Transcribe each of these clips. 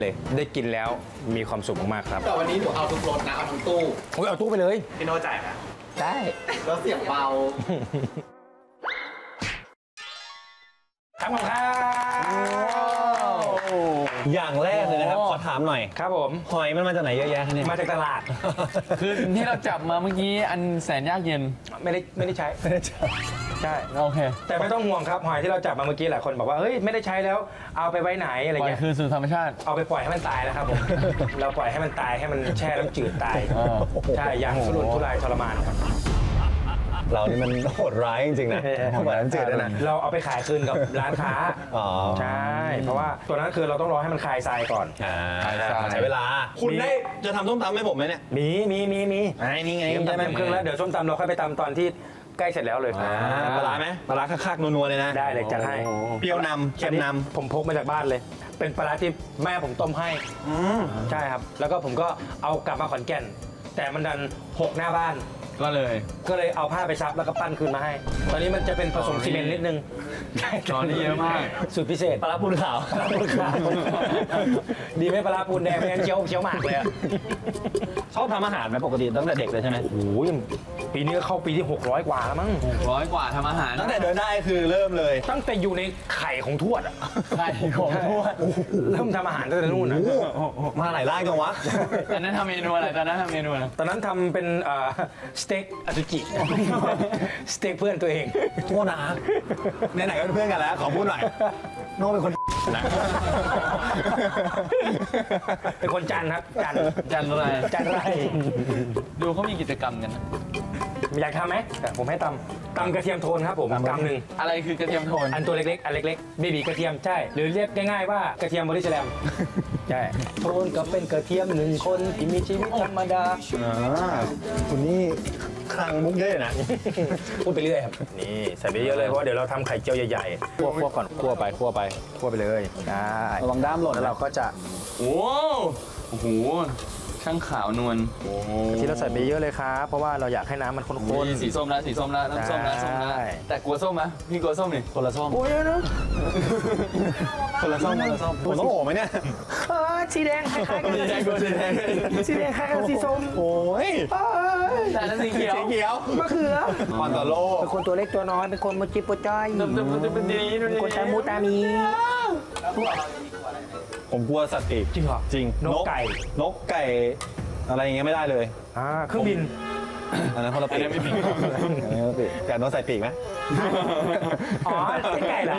เลยได้กินแล้วมีความสุขมากๆครับแต่วันนี้หนูเอาทุกรถนะเอาทั้งตู้เอาตู้ไปเลยพี่โน่จ่ายนะได้แล้วเสียงเบาครับผมครับอย่างแรกเลยนะครับขอถามหน่อยครับผมหอยมันมาจากไหนเยอะแยะเนี่ยมาจากตลาดคือที่เราจับมาเมื่อกี้อันแสนยากเย็นไม่ได้ใช้ใช่โอเคแต่ไม่ต้องห่วงครับหอยที่เราจับมาเมื่อกี้หลายคนบอกว่าเฮ้ยไม่ได้ใช้แล้วเอาไปไว้ไหนอะไรเงี้ยคือสู่ธรรมชาติเอาไปปล่อยให้มันตายแล้วครับผมเราปล่อยให้มันตายให้มันแช่น้ำจืดตายใช่อย่างทุรนทุรายทรมานครับเรานี่มันโหดร้ายจริงๆนะหวานจืดเลยนะเราเอาไปขายคืนกับร้านค้าใช่เพราะว่าตัวนั้นคือเราต้องรอให้มันคลายทรายก่อนใช้เวลาคุณได้จะทำส้มตำให้ผมไหมเนี่ยมีนี่ไงจะเต็มเครื่องแล้วเดี๋ยวส้มตำเราค่อยไปตำตอนที่ใกล้เสร็จแล้วเลยปลาไหมปลาคักๆนัวๆเลยนะได้เลยจัดให้เปรี้ยวนำเค็มนำผมพกมาจากบ้านเลยเป็นปลาที่แม่ผมต้มให้ใช่ครับแล้วก็ผมก็เอากลับมาขอนแก่นแต่มันดันหกหน้าบ้านก็เลยเอาผ้าไปซับแล้วก็ปั้นคืนมาให้ตอนนี้มันจะเป็นผสมซีเมนต์นิดนึงตอนนี้เยอะมากสูตรพิเศษปลาปูนขาวดีไหมปลาปูนแดงไม่งั้นเคี้ยวหมากเลยชอบทำอาหารไหมปกติตั้งแต่เด็กเลยใช่ไหมโอ้ยปีนี้ก็เข้าปีที่600กว่าแล้วมั้ง 600 กว่าทำอาหารตั้งแต่เดินได้คือเริ่มเลยตั้งแต่อยู่ในไข่ของทวดไข่ของทวดเริ่มทำอาหารตั้งแต่นู่นมาหลายร้านกันวะตอนนั้นทำเมนูอะไรตอนนั้นทำเมนูอะไรตอนนั้นทำเป็นสเต็กอสุจิสเต็กเพื่อนตัวเองโทษนะไหนๆก็เป็นเพื่อนกันแล้วขอพูดหน่อยโน่เป็นคนนะเป็นคนจันครับจันไร ดูเขามีกิจกรรมกันอยากทำไหมผมให้ตำกระเทียมโทนครับผมกำหนึ่งอะไรคือกระเทียมโทนอันตัวเล็กๆอันเล็กๆเบบีกระเทียมใช่หรือเรียกง่ายๆว่ากระเทียมบริสแลมใช่โทนก็เป็นกระเทียม1 คนที่มีชีวิตธรรมดาคุณนี่คลังมุกเยอะนะพูดไปเรื่อยครับนี่ใส่ไปเยอะเลยเพราะว่าเดี๋ยวเราทำไข่เจียวใหญ่ๆคั่วก่อนคั่วไปเลยได้ระวังด้ามหล่นแล้วเราก็จะโอ้โหช่างขาวนวลที่เราใส่ไปเยอะเลยครับเพราะว่าเราอยากให้น้ำมันข้นๆสีส้มแล้วน้ำส้มแล้วแต่กลัวส้มไหมพี่กลัวส้มนี่คนละส้มโอ้ยนะคนละส้มผมต้องโอบไหมเนี่ยสีแดงคล้ายๆกันสีแดงคล้ายกันสีส้มโอ้ยแต่นั้นสีเขียวมะเขือคอนโตโลเป็นคนตัวเล็กตัวน้อยเป็นคนมุจิปุจ้อยเป็นคนตามูตามีผมกลัวสัตว์ปีกจริงเหรอจริงนกไก่อะไรอย่างเงี้ยไม่ได้เลยเครื่องบินอันนั้นคนละปีกไม่ปีกแต่นกใส่ปีกไหมอ๋อไก่เหรอ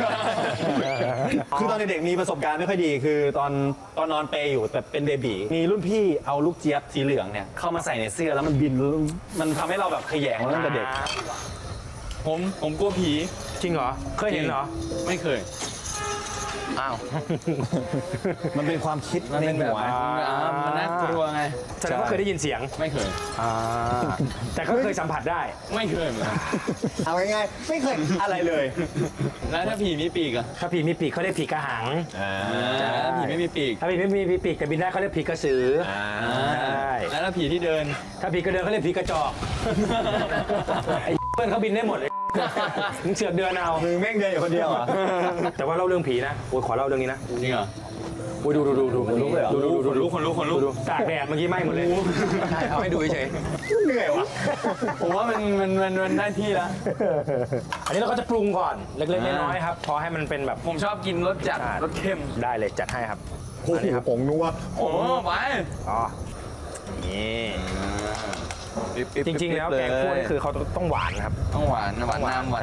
คือตอนเด็กๆมีประสบการณ์ไม่ค่อยดีคือตอนนอนเปยอยู่แต่เป็นเบบีมีรุ่นพี่เอาลูกเจี๊ยบสีเหลืองเนี่ยเข้ามาใส่ในเสื้อแล้วมันบินมันทำให้เราแบบขยงตั้งแต่เด็กผมกลัวผีจริงเหรอเคยเห็นเหรอไม่เคยอ้าวมันเป็นความคิดในหัวมันน่ากลัวไงแสดงว่าเคยได้ยินเสียงไม่เคยแต่ก็เคยสัมผัสได้ไม่เคยเอาง่ายๆไม่เคยอะไรเลยแล้วถ้าผีมีปีกอะถ้าผีมีปีกเขาเรียกผีกระหังผีไม่มีปีกถ้าผีไม่มีปีกแต่บินได้เขาเรียกผีกระสือแล้วถ้าผีที่เดินถ้าผีกระเดินเขาเรียกผีกระจอกไอ้เพื่อนเขาบินได้หมดมึงเสือกเดินเอามึงแม่งเดินอยู่คนเดียวอ่ะแต่ว่าเล่าเรื่องผีนะโอ้ยขอเล่าเรื่องนี้นะจริงเหรอโอ้ยดูลุกเลยเหรอคนลุกตากแดดเมื่อกี้ไหม้หมดเลยเอาให้ดูเฉยเหนื่อยวะผมว่ามันได้ที่แล้วอันนี้เราก็จะปรุงก่อนเล็กๆน้อยๆครับพอให้มันเป็นแบบผมชอบกินรสจัดรสเค็มได้เลยจัดให้ครับอันนี้ครับผงนัวโอ้ไปอ๋อนี่จริงๆแล้วแกงคั่วนี่คือเขาต้องหวานครับต้องหวานนำ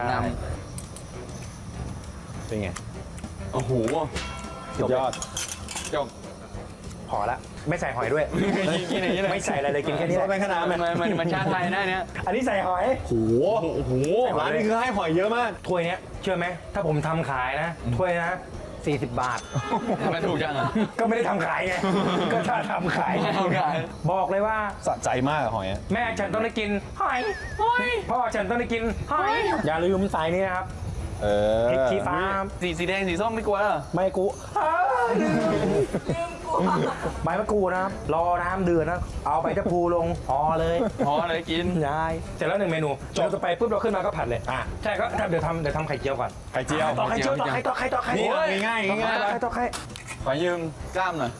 เป็นไงโอ้โหสุดยอดจบพอละไม่ใส่หอยด้วยไม่ใส่อะไรเลยกินแค่นี้ไม่ขนาดมันชาไทยได้เนี่ยอันนี้ใส่หอยโอ้โหร้านนี้คือให้หอยเยอะมากถ้วยนี้เชื่อไหมถ้าผมทำขายนะถ้วยนะ40 บาททำไมถูกจังอ่ะก็ไม่ได้ทำขายไงก็ถ้าทำขายบอกเลยว่าสะใจมากหอยแม่ฉันต้องได้กินหอยพ่อฉันต้องได้กินหอยอย่าลืมสายนี้นะครับพริกชี้ฟ้าสีแดงสีส้มไม่กลัวเหรอไม่กูใบมะกรูดนะครับรอน้ำเดือดนะเอาใบชะพูลงพอเลยกินยายเสร็จแล้ว1 เมนูจบไปปุ๊บเราขึ้นมาก็ผัดเลยใช่ก็เดี๋ยวทำไข่เจียวก่อนไข่เจียวต่อไข่นี่ง่ายต่อไข่ขอยืมกล้ามหน่อย